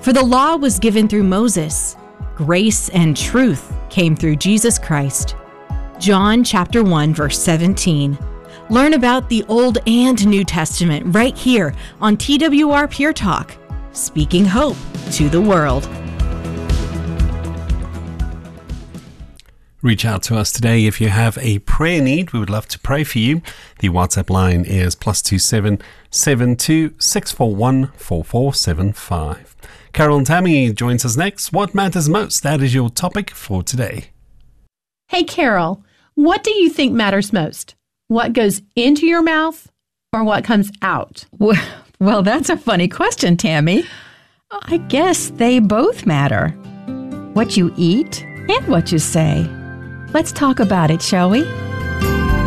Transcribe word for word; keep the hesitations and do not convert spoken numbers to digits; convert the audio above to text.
For the law was given through Moses. Grace and truth came through Jesus Christ. John chapter one, verse seventeen. Learn about the Old and New Testament right here on T W R Pure Talk, speaking hope to the world. Reach out to us today if you have a prayer need. We would love to pray for you. The WhatsApp line is plus two seven seven two six four one four four seven five. Carol and Tammy joins us next. What matters most? That is your topic for today. Hey, Carol, what do you think matters most? What goes into your mouth or what comes out? Well, well, that's a funny question, Tammy. I guess they both matter. What you eat and what you say. Let's talk about it, shall we?